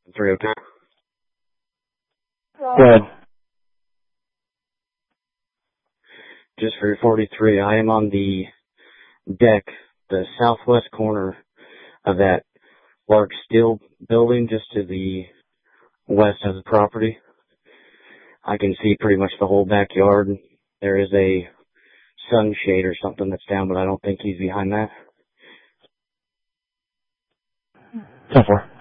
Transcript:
302. Go ahead. Just for 43, I am on the deck, the southwest corner of that large steel building just to the west of the property. I can see pretty much the whole backyard. There is a sunshade or something that's down, but I don't think he's behind that. 10-4.